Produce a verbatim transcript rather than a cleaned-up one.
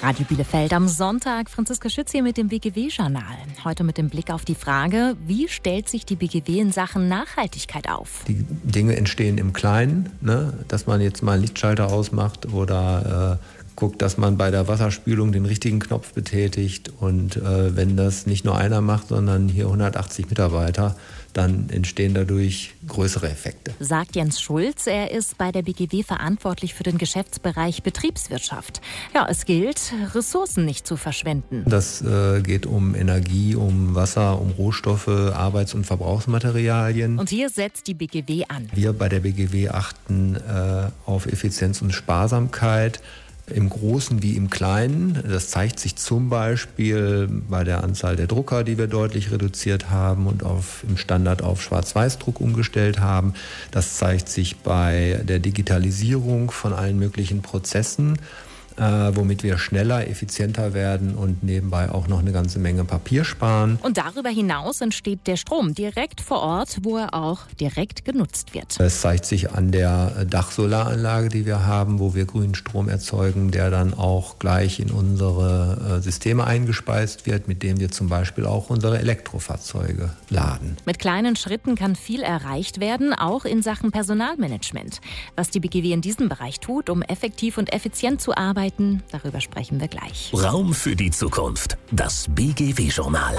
Radio Bielefeld am Sonntag. Franziska Schütz hier mit dem B G W-Journal. Heute mit dem Blick auf die Frage, wie stellt sich die B G W in Sachen Nachhaltigkeit auf? Die Dinge entstehen im Kleinen, ne? Dass man jetzt mal einen Lichtschalter ausmacht oder äh, guckt, dass man bei der Wasserspülung den richtigen Knopf betätigt. Und äh, wenn das nicht nur einer macht, sondern hier hundertachtzig Mitarbeiter, dann entstehen dadurch größere Effekte. Sagt Jens Schulz, er ist bei der B G W verantwortlich für den Geschäftsbereich Betriebswirtschaft. Ja, es gilt, Ressourcen nicht zu verschwenden. Das äh, geht um Energie, um Wasser, um Rohstoffe, Arbeits- und Verbrauchsmaterialien. Und hier setzt die B G W an. Wir bei der B G W achten äh, auf Effizienz und Sparsamkeit. Im Großen wie im Kleinen. Das zeigt sich zum Beispiel bei der Anzahl der Drucker, die wir deutlich reduziert haben und auf, im Standard auf Schwarz-Weiß-Druck umgestellt haben. Das zeigt sich bei der Digitalisierung von allen möglichen Prozessen, äh, womit wir schneller, effizienter werden und nebenbei auch noch eine ganze Menge Papier sparen. Und darüber hinaus entsteht der Strom direkt vor Ort, wo er auch direkt genutzt wird. Es zeigt sich an der Dachsolaranlage, die wir haben, wo wir grünen Strom erzeugen, der dann auch gleich in unsere Systeme eingespeist wird, mit dem wir zum Beispiel auch unsere Elektrofahrzeuge laden. Mit kleinen Schritten kann viel erreicht werden, auch in Sachen Personalmanagement. Was die B G W in diesem Bereich tut, um effektiv und effizient zu arbeiten, darüber sprechen wir gleich. Raum für die Zukunft. Das B G W-Journal.